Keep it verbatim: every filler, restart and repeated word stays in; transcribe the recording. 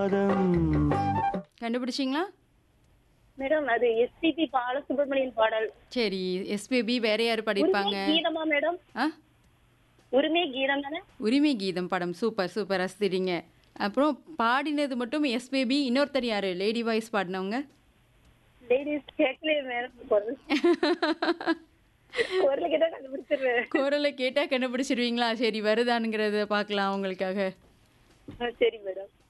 கண்டுபிடிச்சிங்களா? Madam அது SPB Balasubramanian பாடல். சரி. எஸ்பிபி வேற யாரு உரிமை பாடியிருப்பாங்க? கீதமா மேடம்? ஆ உரிமை கீதம் தானே? உரிமை கீதம் படம். Super super ரசிக்கிறீங்க. அப்புறம் பாடினது மட்டும் எஸ்பிபி. இன்னொருத்தர் யாரு லேடி வாய்ஸ் பாடினவங்க? லேடிஸ் கேட்கலையே மேடம். குரல் குரல கேட்டா கண்டுபிடிச்சிருவேன். குரலை கேட்டா கண்டுபிடிச்சிருவீங்களா? சரி வருதானுங்கிறத பார்க்கலாம் உங்களுக்காக. ஆ, சரி மேடம்.